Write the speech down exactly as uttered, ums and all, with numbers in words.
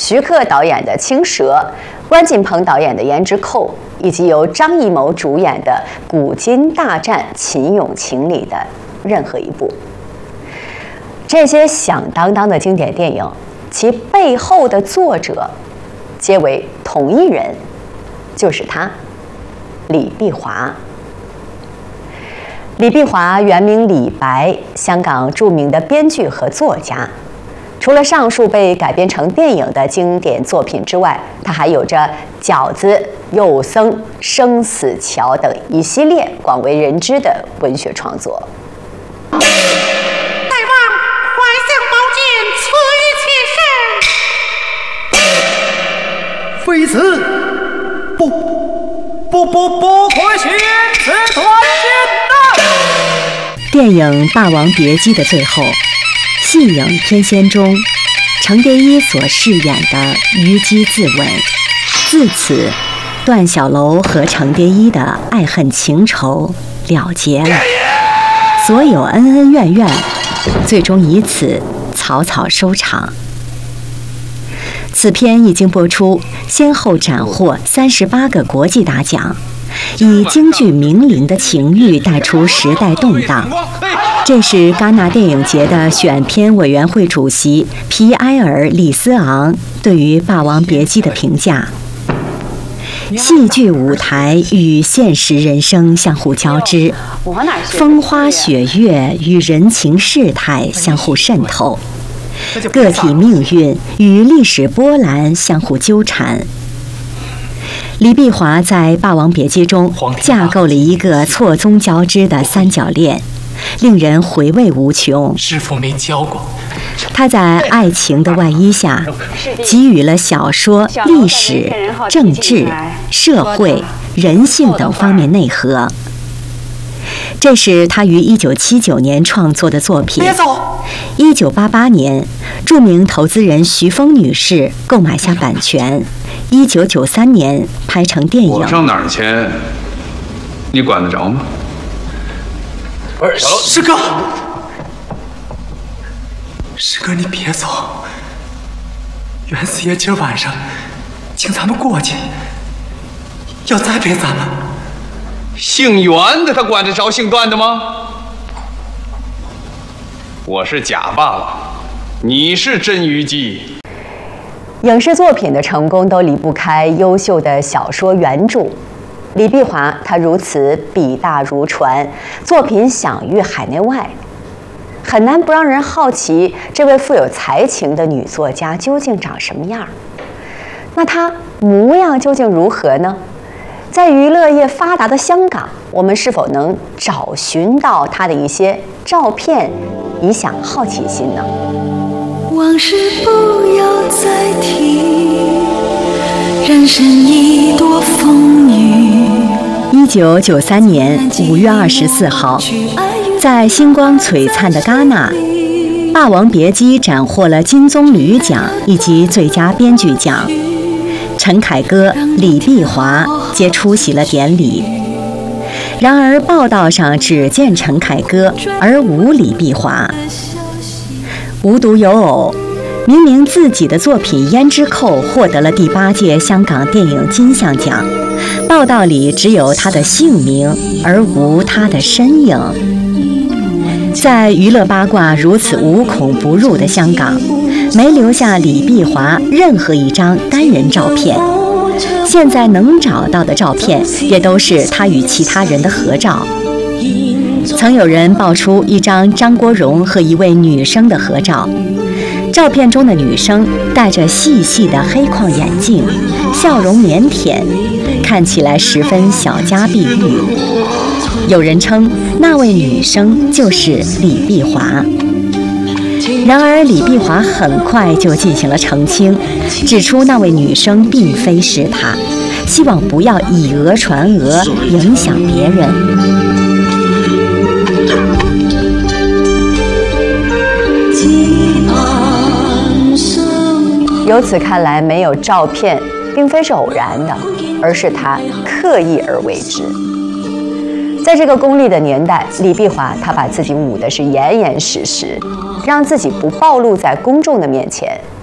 徐克导演的《青蛇》，关锦鹏导演的《胭脂扣》，以及由张艺谋主演的《古今大战秦俑情》里的任何一部。这些响当当的经典电影，其背后的作者皆为同一人，就是他，李碧华。李碧华原名李白，香港著名的编剧和作家。除了上述被改编成电影的经典作品之外，他还有着《饺子》《幼僧》《生死桥》等一系列广为人知的文学创作。 大王，怀相宝剑，此一切事。非此，不不不不可寻此断剑呐！ 电影《霸王别姬》的最后，戏影天仙中，程蝶衣所饰演的虞姬自刎。自此，段小楼和程蝶衣的爱恨情仇了结了，所有恩恩怨怨，最终以此草草收场。此片一经播出，先后斩获三十八个国际大奖，以京剧名伶的情欲带出时代动荡。这是戛纳电影节的选片委员会主席皮埃尔·里斯昂对于《霸王别姬》的评价：戏剧舞台与现实人生相互交织，风花雪月与人情世态相互渗透，个体命运与历史波澜相互纠缠。李碧华在《霸王别姬》中架构了一个错综交织的三角恋，令人回味无穷。 师父没教过。 他在爱情的外衣下，给予了小说、历史、政治、社会、人性等方面内核。这是他于一九七九年创作的作品。一九八八年，著名投资人徐峰女士购买下版权。一九九三年拍成电影。 我上哪儿签，你管得着吗？ 不是，师哥，师哥，你别走。袁四爷今儿晚上请咱们过去，要栽培咱们。 姓袁的他管得着姓段的吗？我是假霸王，你是真虞姬。 影视作品的成功都离不开优秀的小说原著。李碧华他如此笔大如船，作品享誉海内外，很难不让人好奇这位富有才情的女作家究竟长什么样。那她模样究竟如何呢？在娱乐业发达的香港，我们是否能找寻到她的一些照片，以享好奇心呢？ 往事不要再提，人生一朵风雨。 一九九三年五月二十四号，在星光璀璨的戛纳，《霸王别姬》斩获了金棕榈奖以及最佳编剧奖。陈凯歌、李碧华皆出席了典礼。然而，报道上只见陈凯歌，而无李碧华。无独有偶，明明自己的作品《胭脂扣》获得了第八届香港电影金像奖，报道里只有他的姓名，而无他的身影。在娱乐八卦如此无孔不入的香港，没留下李碧华任何一张单人照片。现在能找到的照片，也都是他与其他人的合照。曾有人爆出一张张国荣和一位女生的合照，照片中的女生戴着细细的黑框眼镜，笑容腼腆，看起来十分小家碧玉。有人称那位女生就是李碧华。然而李碧华很快就进行了澄清，指出那位女生并非是她，希望不要以讹传讹，影响别人。 由此看来，没有照片并非是偶然的，而是他刻意而为之。在这个功利的年代，李碧华他把自己捂的是严严实实，让自己不暴露在公众的面前。